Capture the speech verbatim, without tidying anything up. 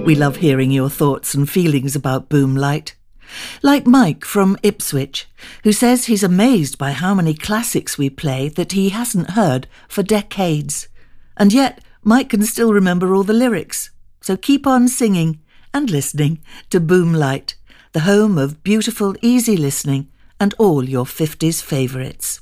We love hearing your thoughts and feelings about Boomlight. Like Mike from Ipswich, who says he's amazed by how many classics we play that he hasn't heard for decades. And yet, Mike can still remember all the lyrics. So keep on singing and listening to Boomlight, the home of beautiful, easy listening and all your fifties favourites.